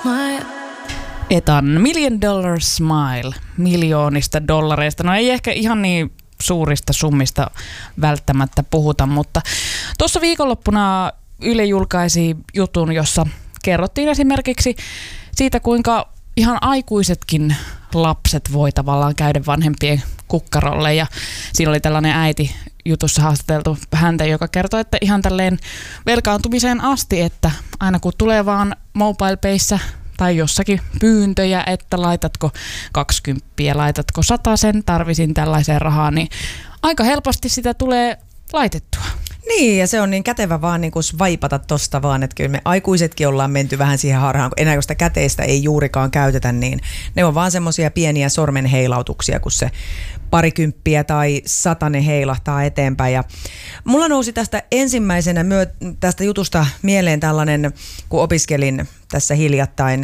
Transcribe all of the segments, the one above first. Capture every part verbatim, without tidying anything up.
smile. Etan Million Dollar Smile miljoonista dollareista. No ei ehkä ihan niin suurista summista välttämättä puhuta, mutta tuossa viikonloppuna Yle julkaisi jutun, jossa kerrottiin esimerkiksi siitä, kuinka ihan aikuisetkin lapset voi tavallaan käydä vanhempien kukkarolle. Ja siinä oli tällainen äiti jutussa haastateltu häntä, joka kertoi, että ihan tälleen velkaantumiseen asti, että aina kun tulee vaan MobilePayssä tai jossakin pyyntöjä, että laitatko kaksikymppiä, laitatko satasen, tarvisin tällaiseen rahaa, niin aika helposti sitä tulee laitettua. Niin, ja se on niin kätevä vaan niin kuin vaipata tosta vaan, että kyllä me aikuisetkin ollaan menty vähän siihen harhaan, kun enää kun sitä käteistä ei juurikaan käytetä, niin ne on vaan semmoisia pieniä sormenheilautuksia, kun se parikymppiä tai satanen heilahtaa eteenpäin. Ja mulla nousi tästä ensimmäisenä myö, tästä jutusta mieleen tällainen, kun opiskelin tässä hiljattain,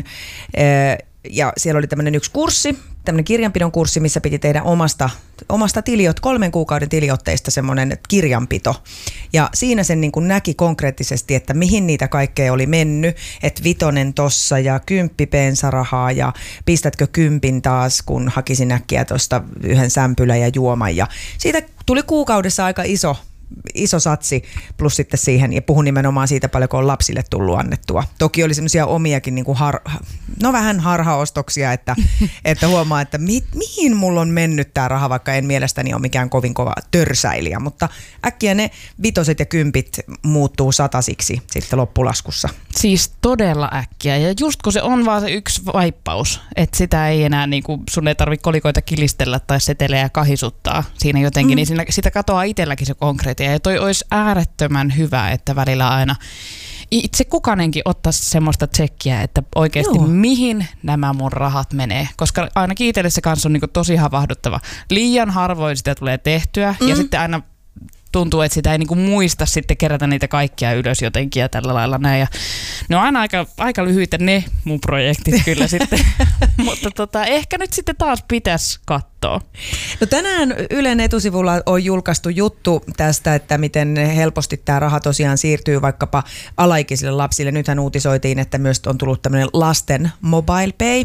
ja siellä oli tämmöinen yksi kurssi, tämmöinen kirjanpidon kurssi, missä piti tehdä omasta, omasta tiliot, kolmen kuukauden tiliotteista semmoinen kirjanpito. Ja siinä sen niin kuin näki konkreettisesti, että mihin niitä kaikkea oli mennyt, että vitonen tossa ja kymppi bensarahaa ja pistätkö kympin taas, kun hakisin äkkiä tuosta yhden sämpylän ja juoman. Ja siitä tuli kuukaudessa aika iso iso satsi plus sitten siihen, ja puhun nimenomaan siitä paljon, kun on lapsille tullut annettua. Toki oli semmoisia omiakin niin kuin har, no vähän harhaostoksia, että, että huomaa, että mi, mihin mulla on mennyt tämä raha, vaikka en mielestäni ole mikään kovin kova törsäilijä, mutta äkkiä ne vitoset ja kympit muuttuu satasiksi sitten loppulaskussa. Siis todella äkkiä, ja just kun se on vaan se yksi vaippaus, että sitä ei enää, niin kuin, sun ei tarvitse kolikoita kilistellä tai setelejä kahisuttaa siinä jotenkin, mm. niin siinä, sitä katoaa itselläkin se konkreettia. Ja toi olisi äärettömän hyvä, että välillä aina itse kukainenkin ottaisi semmoista tsekkiä, että oikeasti Joo. mihin nämä mun rahat menee. Koska ainakin itselle se kanssa on niin kuin tosi havahduttava. Liian harvoin sitä tulee tehtyä mm. ja sitten aina tuntuu, että sitä ei niinku muista sitten kerätä niitä kaikkia ylös jotenkin ja tällä lailla näin. Ja ne on aina aika, aika lyhyitä ne mun projektit kyllä sitten, mutta tota, ehkä nyt sitten taas pitäisi katsoa. No tänään Ylen etusivulla on julkaistu juttu tästä, että miten helposti tämä raha tosiaan siirtyy vaikkapa alaikäisille lapsille. Nythän uutisoitiin, että myös on tullut tämmöinen lasten MobilePay.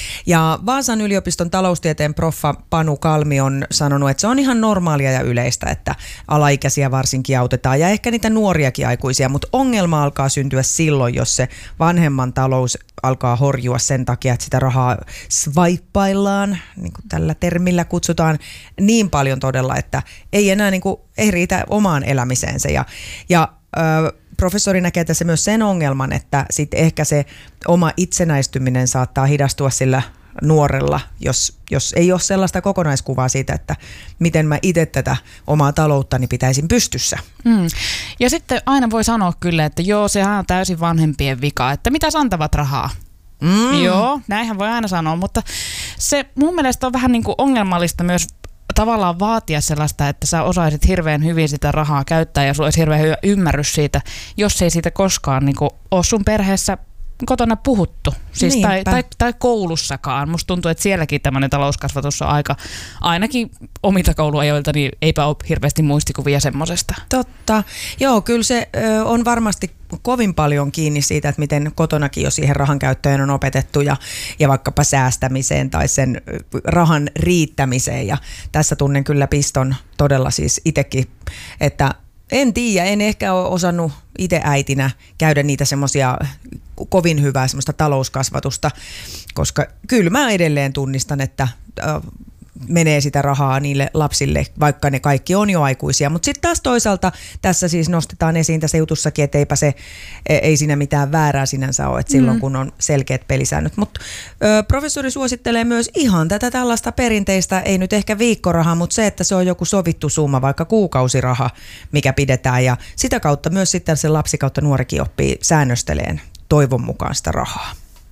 Ja Vaasan yliopiston taloustieteen proffa Panu Kalmi on sanonut, että se on ihan normaalia ja yleistä, että alaikäisiä varsinkin autetaan ja ehkä niitä nuoriakin aikuisia, mutta ongelma alkaa syntyä silloin, jos se vanhemman talous alkaa horjua sen takia, että sitä rahaa swipeillaan, niin kuin tällä termillä kutsutaan, niin paljon todella, että ei enää niin kuin, ei riitä omaan elämiseensä. Ja, ja ö, professori näkee tässä myös sen ongelman, että sitten ehkä se oma itsenäistyminen saattaa hidastua sillä nuorella, jos, jos ei ole sellaista kokonaiskuvaa siitä, että miten mä itse tätä omaa talouttani pitäisin pystyssä. Mm. Ja sitten aina voi sanoa kyllä, että joo, sehän on täysin vanhempien vika, että mitä antavat rahaa. Mm. Joo, näinhän voi aina sanoa, mutta se mun mielestä on vähän niin kuin ongelmallista myös tavallaan vaatia sellaista, että sä osaisit hirveän hyvin sitä rahaa käyttää ja sulla olisi hirveän hyvä ymmärrys siitä, jos ei siitä koskaan niin kuin ole sun perheessä kotona puhuttu, siis tai, tai, tai koulussakaan. Musta tuntuu, että sielläkin tämmöinen talouskasvatus on aika, ainakin omilta kouluajoilta, niin eipä ole hirveästi muistikuvia semmosesta. Totta. Joo, kyllä se ö, on varmasti kovin paljon kiinni siitä, että miten kotonakin jo siihen rahan käyttöön on opetettu ja, ja vaikkapa säästämiseen tai sen rahan riittämiseen. Ja tässä tunnen kyllä piston todella siis itsekin, että en tiedä, en ehkä ole osannut itse äitinä käydä niitä semmoisia kovin hyvää semmoista talouskasvatusta, koska kyllä mä edelleen tunnistan, että äh, menee sitä rahaa niille lapsille, vaikka ne kaikki on jo aikuisia. Mutta sitten taas toisaalta tässä siis nostetaan esiin tässä jutussakin, että eipä se, ei siinä mitään väärää sinänsä ole, että silloin kun on selkeät pelisäännöt. Mutta professori suosittelee myös ihan tätä tällaista perinteistä, ei nyt ehkä viikkoraha, mutta se, että se on joku sovittu summa, vaikka kuukausiraha, mikä pidetään. Ja sitä kautta myös sitten se lapsi kautta nuorikin oppii säännösteleen toivon mukaan sitä rahaa.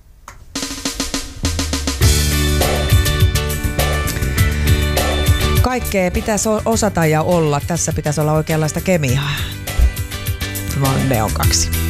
Kaikkea pitäisi osata ja olla. Tässä pitäisi olla oikeanlaista kemiaa. Mä oon Neon kaksi.